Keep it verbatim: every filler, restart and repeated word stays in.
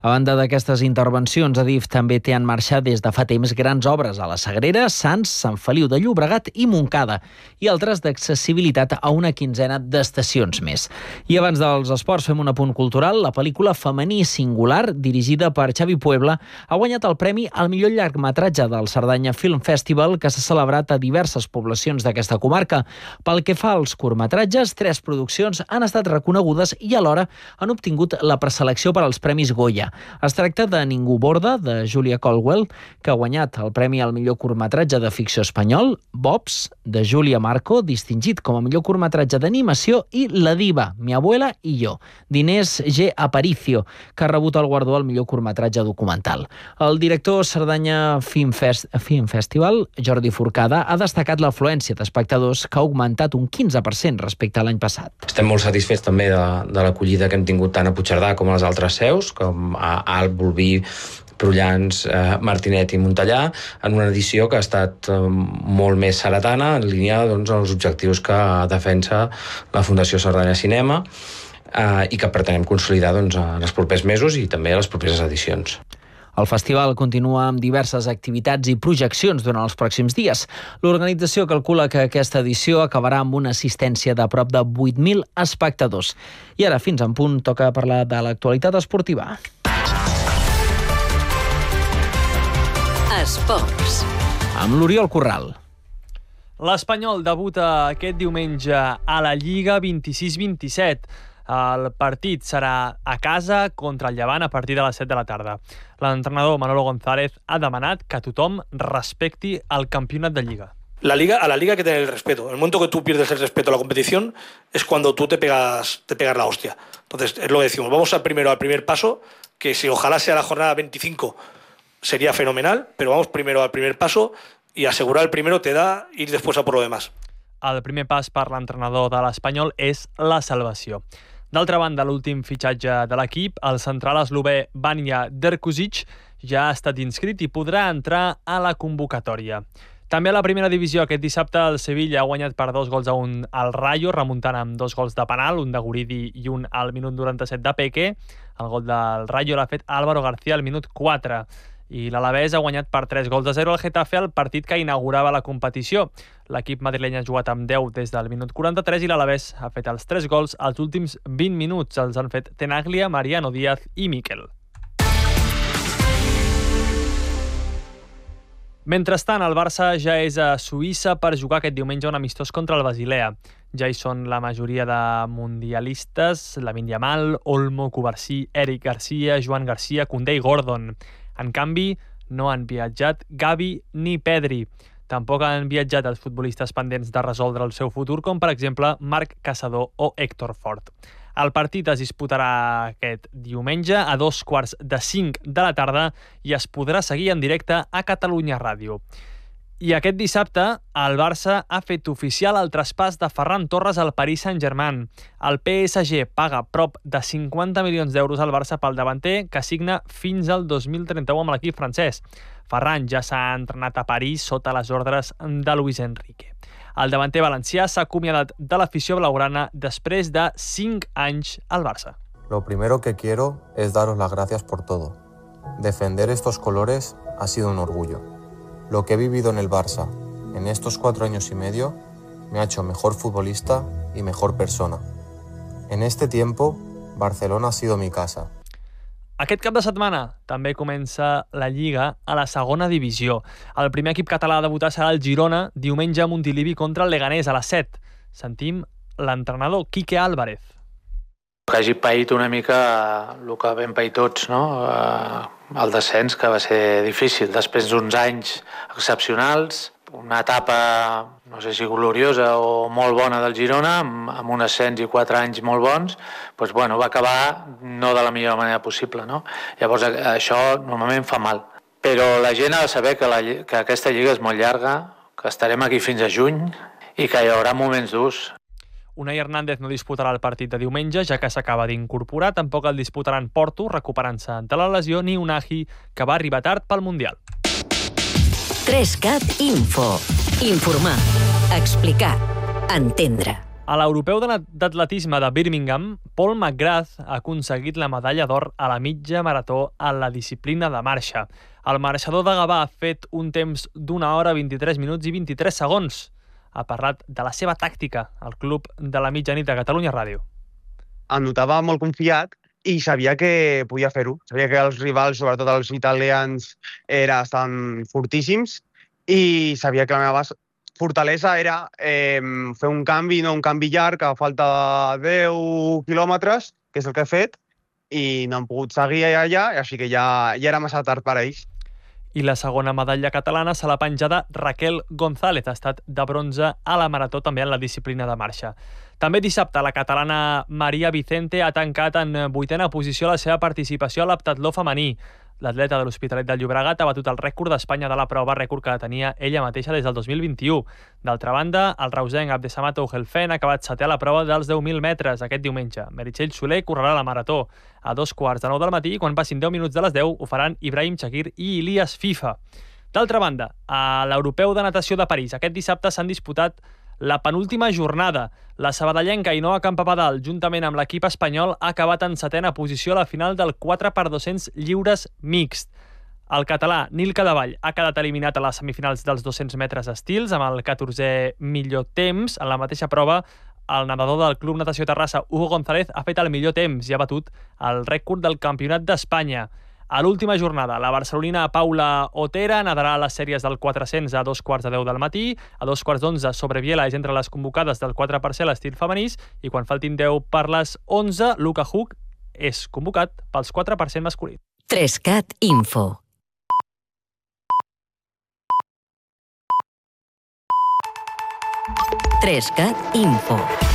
A banda d'aquestes intervencions, Adif també té en marxa des de fa temps grans obres a la Sagrera, Sants, Sant Feliu de Llobregat i Montcada, i altres d'accessibilitat a una quinzena d'estacions més. I abans dels esports fem un apunt cultural. La pel·lícula Femení Singular, dirigida per Xavi Puebla, ha guanyat el premi al millor llargmetratge del Cerdanya Film Festival, que s'ha celebrat a diverses poblacions d'aquesta comarca. Pel que fa als curtmetratges, tres produccions han estat reconegudes i alhora han obtingut la preselecció per als Premis Goya. Es tracta de Ningú borda, de Julia Colwell, que ha guanyat el premi al millor curtmetratge de ficció espanyol, Bobs, de Julia Marco, distingit com a millor curtmetratge d'animació, i La diva, Mi abuela i jo, d'Inés G. Aparicio, que ha rebut el guardó al millor curtmetratge documental. El director Cerdanya Film, Fest Film Festival, Jordi Forcada, ha destacat l'afluència d'espectadors, que ha augmentat un quinze per cent respecte a l'any passat. Estem molt satisfets també de, de l'acollida que hem tingut tant a Puigcerdà com a les altres seus, com a Alp, Bolvir, Prullans, eh, Martinet i Montellà, en una edició que ha estat eh, molt més saratana, en línia doncs, amb els objectius que defensa la Fundació Cerdanya Cinema eh, i que pretenem consolidar doncs, en els propers mesos i també a les properes edicions. El festival continua amb diverses activitats i projeccions durant els pròxims dies. L'organització calcula que aquesta edició acabarà amb una assistència de prop de vuit mil espectadors. I ara, fins en punt, toca parlar de l'actualitat esportiva. Esports. Amb l'Oriol Corral. L'Espanyol debuta aquest diumenge a la Lliga vint-i-sis vint-i-set. El partit serà a casa contra el Llevant a partir de les set de la tarda. L'entrenador Manolo González ha demanat que tothom respecti el campionat de Lliga. La liga, a la liga hay que tener el respeto. En el momento que tú pierdes el respeto a la competición es cuando tú te pegas, te pegas la hostia. Entonces, es lo que decimos. Vamos a primero al primer paso, que si ojalá sea la jornada veinticinco sería fenomenal, pero vamos primero al primer paso y asegurar el primero te da ir después a por lo demás. El primer pas per l'entrenador de l'Espanyol és la salvació. D'altra banda, l'últim fitxatge de l'equip, el central eslové Vanja Drkušić, ja ha estat inscrit i podrà entrar a la convocatòria. També a la primera divisió aquest dissabte el Sevilla ha guanyat per dos gols a un al Rayo, remuntant amb dos gols de penal, un de Guridi i un al minut noranta-set de Peque. El gol del Rayo l'ha fet Álvaro García al minut quatre. I l'Alavés ha guanyat per tres gols a zero al Getafe al partit que inaugurava la competició. L'equip madrileny ha jugat amb deu des del minut quaranta-tres i l'Alavés ha fet els tres gols als últims vint minuts. Els han fet Tenaglia, Mariano Díaz i Miquel. Mentrestant, el Barça ja és a Suïssa per jugar aquest diumenge un amistós contra el Basilea. Ja hi són la majoria de mundialistes, Lamine Yamal, Olmo, Cubarsí, Eric Garcia, Joan Garcia, Koundé i Gordon. En canvi, no han viatjat Gavi ni Pedri. Tampoc han viatjat els futbolistes pendents de resoldre el seu futur, com per exemple Marc Caçador o Héctor Fort. El partit es disputarà aquest diumenge a dos quarts de cinc de la tarda i es podrà seguir en directe a Catalunya Ràdio. I aquest dissabte, el Barça ha fet oficial el traspàs de Ferran Torres al Paris Saint-Germain. El P S G paga prop de cinquanta milions d'euros al Barça pel davanter, que signa fins al dos mil trenta-u amb l'equip francès. Ferran ja s'ha entrenat a París sota les ordres de Luis Enrique. El davanter valencià s'ha acomiadat de l'afició blaugrana després de cinc anys al Barça. Lo primero que quiero es daros las gracias por todo. Defender estos colores ha sido un orgullo. Lo que he vivido en el Barça en estos cuatro años y medio me ha hecho mejor futbolista y mejor persona. En este tiempo, Barcelona ha sido mi casa. Aquest cap de setmana també comença la Lliga a la segona divisió. El primer equip català a debutar serà el Girona, diumenge a Montilivi contra el Leganés a les set. Sentim l'entrenador Quique Álvarez. Que hagi paït una mica el que vam pair tots, no? El descens, que va ser difícil. Després d'uns anys excepcionals, una etapa, no sé si gloriosa o molt bona del Girona, amb un ascens i quatre anys molt bons, doncs, bueno, va acabar no de la millor manera possible, no? Llavors això normalment fa mal. Però la gent ha de saber que, la, que aquesta lliga és molt llarga, que estarem aquí fins a juny i que hi haurà moments durs. Unai Hernández no disputarà el partit de diumenge, ja que s'acaba d'incorporar. Tampoc el disputaran Porto, recuperant-se de la lesió, ni Unai, que va arribar tard pel Mundial. tres cat Info. Informar, explicar, entendre. A l'europeu d'atletisme de Birmingham, Paul McGrath ha aconseguit la medalla d'or a la mitja marató a la disciplina de marxa. El marxador de Gavà ha fet un temps d'una hora, vint-i-tres minuts i vint-i-tres segons. Ha parlat de la seva tàctica al Club de la Mitjanit de Catalunya Ràdio. Em notava molt confiat i sabia que podia fer-ho. Sabia que els rivals, sobretot els italians, era, estaven fortíssims i sabia que la meva fortalesa era eh, fer un canvi, no un canvi llarg, a falta de deu quilòmetres, que és el que he fet, i no han pogut seguir allà, així que ja, ja era massa tard per a ells. I la segona medalla catalana se l'ha penjada Raquel González, ha estat de bronze a la marató també en la disciplina de marxa. També dissabte la catalana Maria Vicente ha tancat en vuitena posició la seva participació a l'heptatló femení. L'atleta de l'Hospitalet de Llobregat ha batut el rècord d'Espanya de la prova, rècord que tenia ella mateixa des del dos mil vint-i-u. D'altra banda, el reusenc Abdesamat Ouhelfen ha acabat setè a la prova dels deu mil metres aquest diumenge. Meritxell Soler correrà la marató a dos quarts de nou del matí i quan passin deu minuts de les deu ho faran Ibrahim Chakir i Ilias FIFA. D'altra banda, a l'Europeu de Natació de París aquest dissabte s'han disputat la penúltima jornada. La sabadellenca Ainhoa Campapadal, juntament amb l'equip espanyol, ha acabat en setena posició a la final del quatre per dos-cents lliures mixt. El català Nil Cadevall ha quedat eliminat a les semifinals dels dos-cents metres estils amb el catorzè millor temps. En la mateixa prova, el nedador del Club Natació Terrassa, Hugo González, ha fet el millor temps i ha batut el rècord del Campionat d'Espanya. A l'última jornada, la barcelonina Paula Otera nadarà a les sèries del quatre-cents a dos quarts de deu del matí, a dos quarts d'onze sobre Biela és entre les convocades del quatre per cent a l'estil femenís i quan faltin deu per les onze, Luca Huck és convocat pels quatre per cent masculí. Trescat Info. Trescat Info.